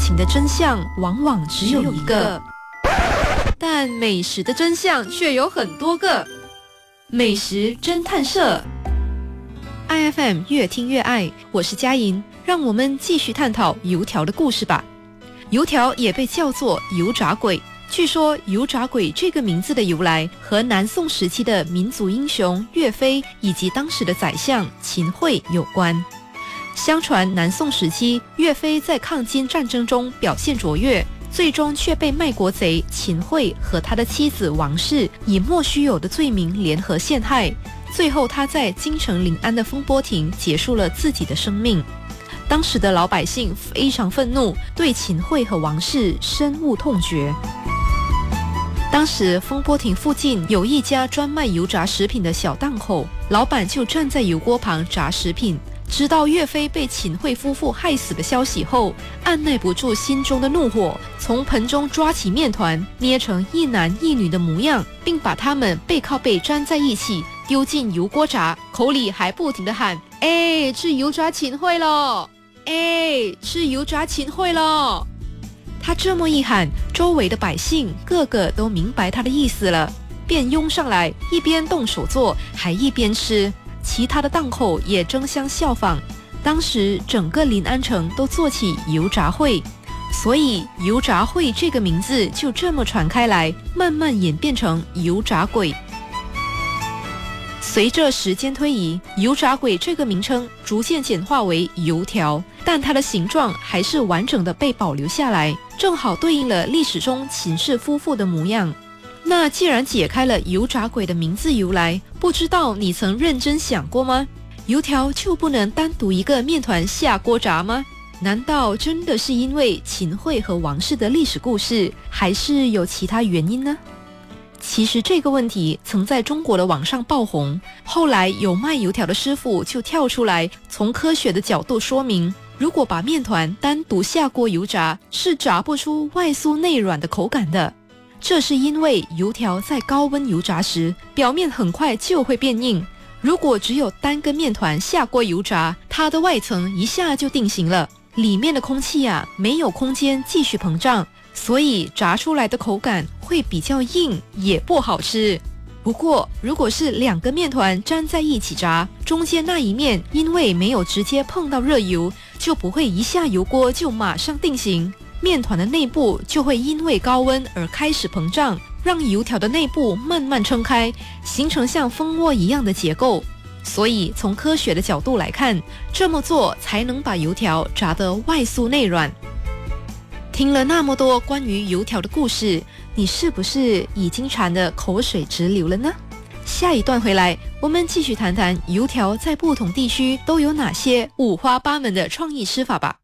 情的真相往往只有一个，但美食的真相却有很多个。美食侦探社 ，IFM 越听越爱，我是佳莹，让我们继续探讨油条的故事吧。油条也被叫做油炸鬼，据说油炸鬼这个名字的由来和南宋时期的民族英雄岳飞以及当时的宰相秦桧有关。相传南宋时期，岳飞在抗金战争中表现卓越，最终却被卖国贼秦桧和他的妻子王氏以莫须有的罪名联合陷害，最后他在京城临安的风波亭结束了自己的生命。当时的老百姓非常愤怒，对秦桧和王氏深恶痛绝。当时风波亭附近有一家专卖油炸食品的小档口，老板就站在油锅旁炸食品。知道岳飞被秦桧夫妇害死的消息后，按耐不住心中的怒火，从盆中抓起面团，捏成一男一女的模样，并把他们背靠背粘在一起，丢进油锅炸，口里还不停地喊：“哎，吃油炸秦桧咯！哎，吃油炸秦桧咯！”他这么一喊，周围的百姓个个都明白他的意思了，便拥上来，一边动手做，还一边吃。其他的档口也争相效仿，当时整个临安城都做起油炸会，所以油炸会这个名字就这么传开来，慢慢演变成油炸鬼。随着时间推移，油炸鬼这个名称逐渐简化为油条，但它的形状还是完整的被保留下来，正好对应了历史中秦氏夫妇的模样。那既然解开了油炸鬼的名字由来，不知道你曾认真想过吗？油条就不能单独一个面团下锅炸吗？难道真的是因为秦桧和王氏的历史故事，还是有其他原因呢？其实这个问题曾在中国的网上爆红，后来有卖油条的师傅就跳出来，从科学的角度说明，如果把面团单独下锅油炸，是炸不出外酥内软的口感的。这是因为油条在高温油炸时，表面很快就会变硬。如果只有单根面团下锅油炸，它的外层一下就定型了，里面的空气没有空间继续膨胀，所以炸出来的口感会比较硬，也不好吃。不过，如果是两个面团粘在一起炸，中间那一面因为没有直接碰到热油，就不会一下油锅就马上定型。面团的内部就会因为高温而开始膨胀，让油条的内部慢慢撑开，形成像蜂窝一样的结构。所以从科学的角度来看，这么做才能把油条炸得外酥内软。听了那么多关于油条的故事，你是不是已经馋得口水直流了呢？下一段回来，我们继续谈谈油条在不同地区都有哪些五花八门的创意吃法吧。